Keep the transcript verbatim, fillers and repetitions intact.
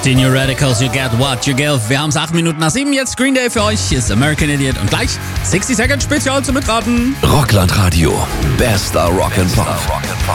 Die New Radicals, You Get What You Give. Wir haben es acht Minuten nach sieben, jetzt Green Day für euch. Hier ist American Idiot und gleich sechzig Second Spezial zum Mitraten. Rockland Radio, bester Rock'n'Pop.